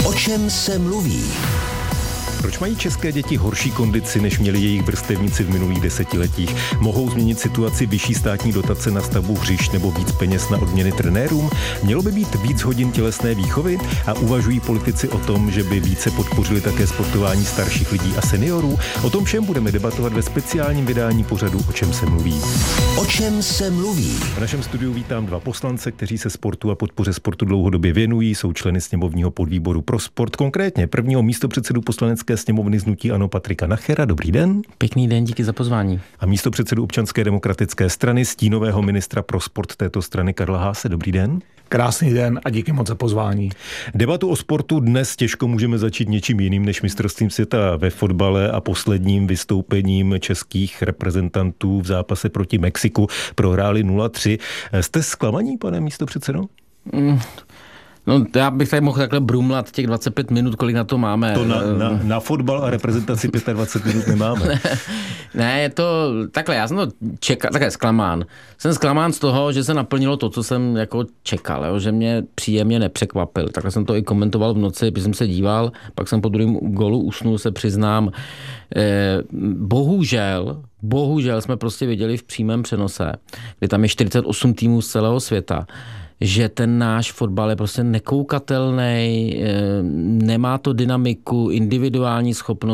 O čem se mluví? Proč mají české děti horší kondici, než měli jejich vrstevníci v minulých desetiletích? Mohou změnit situaci vyšší státní dotace na stavbu hřišť nebo víc peněz na odměny trenérům? Mělo by být víc hodin tělesné výchovy? A uvažují politici o tom, že by více podpořili také sportování starších lidí a seniorů? O tom všem budeme debatovat ve speciálním vydání pořadu O čem se mluví. O čem se mluví? V našem studiu vítám dva poslance, kteří se sportu a podpoře sportu dlouhodobě věnují, jsou členy sněmovního podvýboru pro sport, konkrétně prvního místopředsedu Poslanecké sněmovny z hnutí ANO Patrika Nachera. Dobrý den. Pěkný den, díky za pozvání. A místopředsedu Občanské demokratické strany, stínového ministra pro sport této strany Karla Haase. Dobrý den. Krásný den a díky moc za pozvání. Debatu o sportu dnes těžko můžeme začít něčím jiným než mistrovstvím světa ve fotbale a posledním vystoupením českých reprezentantů v zápase proti Mexiku. Prohráli 0-3. Jste zklamaní, pane místopředsedo? No, já bych tady mohl takhle brumlat těch 25 minut, kolik na to máme. To na fotbal a reprezentaci 25 minut nemáme. Ne, je to takhle, já jsem to čekal, takhle zklamán. Jsem zklamán z toho, že se naplnilo to, co jsem jako čekal, jo, že mě příjemně nepřekvapil. Takhle jsem to i komentoval v noci, když jsem se díval, pak jsem po druhém gólu usnul, se přiznám. Bohužel jsme prostě viděli v přímém přenose, kdy tam je 48 týmů z celého světa, že ten náš fotbal je prostě nekoukatelný, nemá to dynamiku, individuální schopnost.